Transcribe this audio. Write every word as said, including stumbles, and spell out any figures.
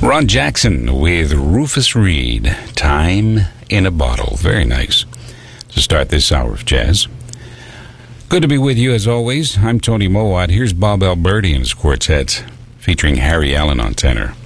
Ron Jackson with Rufus Reid, Time in a Bottle. Very nice to start this hour of jazz. Good to be with you as always. I'm Tony Mowat. Here's Bob Alberti and his quartet featuring Harry Allen on tenor.